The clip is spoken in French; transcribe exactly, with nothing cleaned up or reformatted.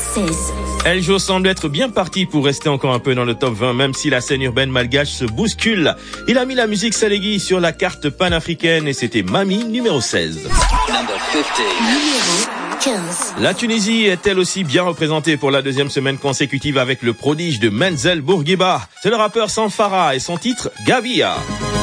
seize. Eljo semble être bien parti pour rester encore un peu dans le top vingt, même si la scène urbaine malgache se bouscule. Il a mis la musique Salégui sur la carte panafricaine et c'était Mami numéro seize. Numéro quinze. La Tunisie est elle aussi bien représentée pour la deuxième semaine consécutive avec le prodige de Menzel Bourguiba. C'est le rappeur Sanfara et son titre Gavia.